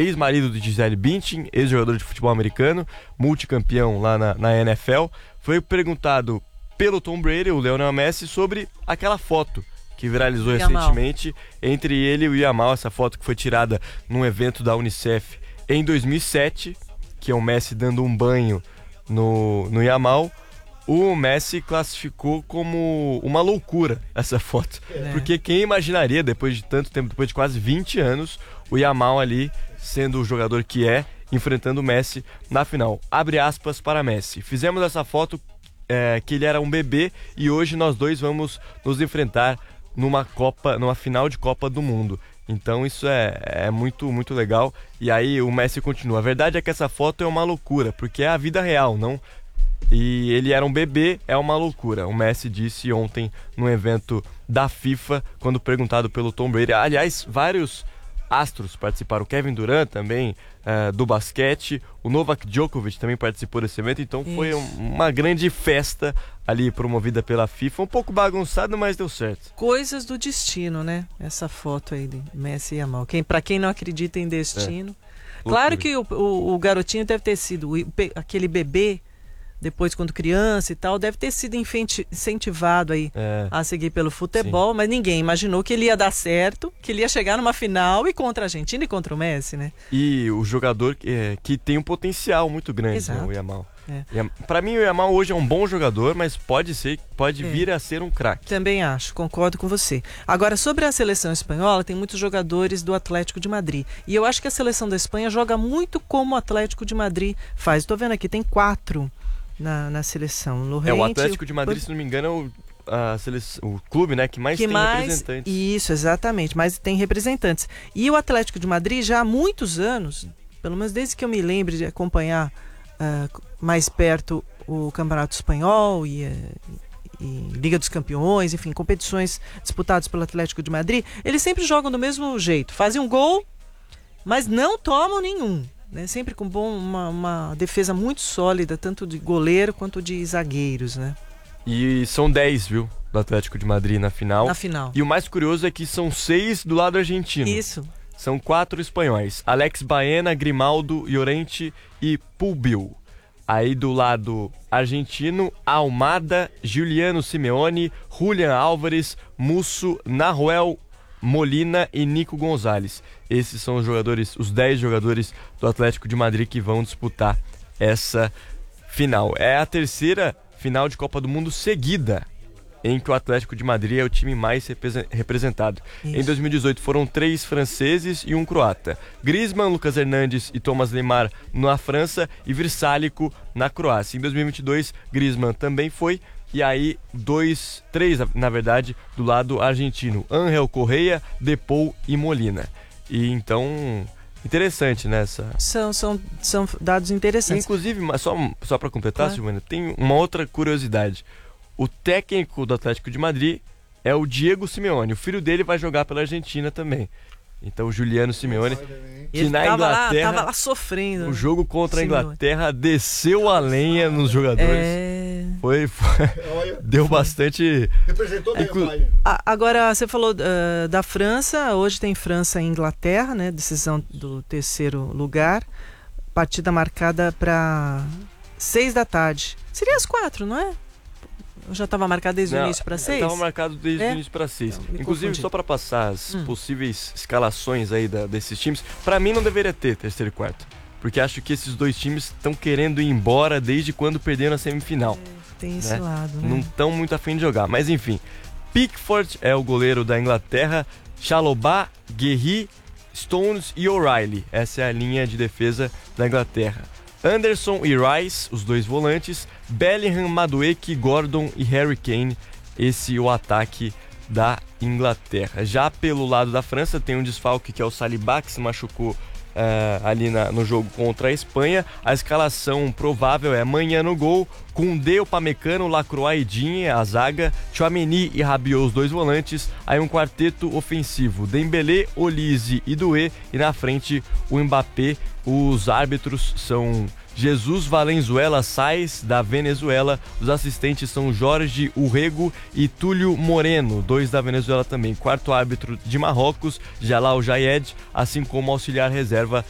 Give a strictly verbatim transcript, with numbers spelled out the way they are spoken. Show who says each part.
Speaker 1: ex-marido de Gisele Bündchen, ex-jogador de futebol americano, multicampeão lá na, na N F L, foi perguntado pelo Tom Brady, o Lionel Messi, sobre aquela foto que viralizou recentemente entre ele e o Yamal, essa foto que foi tirada num evento da Unicef em dois mil e sete, que é o Messi dando um banho no, no Yamal. O Messi classificou como uma loucura essa foto, é. porque quem imaginaria, depois de tanto tempo, depois de quase vinte anos, o Yamal ali, sendo o jogador que é, enfrentando o Messi na final. Abre aspas para Messi: fizemos essa foto é, que ele era um bebê e hoje nós dois vamos nos enfrentar numa Copa, numa final de Copa do Mundo. Então isso é, é muito, muito legal. E aí o Messi continua: a verdade é que essa foto é uma loucura, porque é a vida real, não? E ele era um bebê, é uma loucura. O Messi disse ontem num evento da FIFA, quando perguntado pelo Tom Brady. Aliás, vários astros participaram. O Kevin Durant também, uh, do basquete. O Novak Djokovic também participou desse evento. Então Isso. foi um, uma grande festa ali promovida pela FIFA. Um pouco bagunçado, mas deu certo.
Speaker 2: Coisas do destino, né? Essa foto aí de Messi e Yamal. Quem, pra quem não acredita em destino... É. Claro que o, o, o garotinho deve ter sido o, aquele bebê, depois quando criança e tal, deve ter sido incentivado aí é. a seguir pelo futebol, Sim. mas ninguém imaginou que ele ia dar certo, que ele ia chegar numa final e contra a Argentina e contra o Messi, né?
Speaker 1: E o jogador é, que tem um potencial muito grande, né, o Yamal. É. Para mim o Yamal hoje é um bom jogador, mas pode ser, pode é. vir a ser um craque.
Speaker 2: Também acho, concordo com você. Agora, sobre a seleção espanhola, tem muitos jogadores do Atlético de Madrid. E eu acho que a seleção da Espanha joga muito como o Atlético de Madrid faz. Estou vendo aqui, tem quatro Na, na seleção. Lorente,
Speaker 1: é, o Atlético de Madrid, o... se não me engano, é o, a seleção, o clube, né, que mais
Speaker 2: que
Speaker 1: tem
Speaker 2: mais,
Speaker 1: representantes.
Speaker 2: Isso, exatamente, mais tem representantes. E o Atlético de Madrid, já há muitos anos, pelo menos desde que eu me lembre de acompanhar uh, mais perto o Campeonato Espanhol e, uh, e Liga dos Campeões, enfim, competições disputadas pelo Atlético de Madrid, eles sempre jogam do mesmo jeito. Fazem um gol, mas não tomam nenhum. Né, sempre com bom, uma, uma defesa muito sólida, tanto de goleiro quanto de zagueiros, né?
Speaker 1: E são dez, viu, do Atlético de Madrid na final.
Speaker 2: Na final.
Speaker 1: E o mais curioso é que são seis do lado argentino.
Speaker 2: Isso.
Speaker 1: São quatro espanhóis: Alex Baena, Grimaldo, Llorente e Pulbil. Aí do lado argentino, Almada, Giuliano Simeone, Julián Álvares, Musso, Nahuel Molina e Nico Gonzalez. Esses são os jogadores, os dez jogadores do Atlético de Madrid que vão disputar essa final. É a terceira final de Copa do Mundo seguida em que o Atlético de Madrid é o time mais representado. Isso. Em dois mil e dezoito foram três franceses e um croata: Griezmann, Lucas Hernandes e Thomas Lemar na França e Vrsaljko na Croácia. Em dois mil e vinte e dois, Griezmann também foi. E aí, dois, três, na verdade, do lado argentino: Ángel Correa, Depou e Molina. E então, interessante, né? Essa...
Speaker 2: São, são, são dados interessantes.
Speaker 1: Inclusive, só, só para completar, claro. Silvana, tem uma outra curiosidade. O técnico do Atlético de Madrid é o Diego Simeone. O filho dele vai jogar pela Argentina também. Então, o Juliano Simeone, que
Speaker 2: ele
Speaker 1: na
Speaker 2: tava
Speaker 1: Inglaterra,
Speaker 2: lá, tava lá sofrendo.
Speaker 1: O jogo contra a Inglaterra desceu a lenha nos jogadores.
Speaker 2: É...
Speaker 1: Foi, foi deu bastante.
Speaker 3: Representou bem
Speaker 1: Inclu...
Speaker 2: Agora, você falou uh, da França. Hoje tem França e Inglaterra, né? Decisão do terceiro lugar. Partida marcada para seis da tarde. Seria às quatro, não é? Eu já estava marcado desde
Speaker 1: não,
Speaker 2: o início para seis?
Speaker 1: Estava marcado desde é? o início para seis. Então, inclusive, confundi. Só para passar as hum. possíveis escalações aí da, desses times, para mim não deveria ter terceiro e quarto. Porque acho que esses dois times estão querendo ir embora desde quando perderam a semifinal.
Speaker 2: É, tem esse
Speaker 1: né?
Speaker 2: lado, né?
Speaker 1: Não estão muito afim de jogar. Mas enfim, Pickford é o goleiro da Inglaterra, Chalobah, Guéhi, Stones e O'Reilly. Essa é a linha de defesa da Inglaterra. Anderson e Rice, os dois volantes, Bellingham, Madueke, Gordon e Harry Kane, esse é o ataque da Inglaterra. Já pelo lado da França tem um desfalque que é o Saliba, que se machucou uh, ali na, no jogo contra a Espanha. A escalação provável é amanhã no gol, Koundé, Upamecano, Lacroix e Digne, a zaga, Tchouaméni e Rabiot, os dois volantes. Aí um quarteto ofensivo, Dembélé, Olise e Doué, e na frente o Mbappé. Os árbitros são Jesus Valenzuela Sainz, da Venezuela. Os assistentes são Jorge Urrego e Túlio Moreno, dois da Venezuela também. Quarto árbitro de Marrocos, Jalal Jayed, assim como auxiliar reserva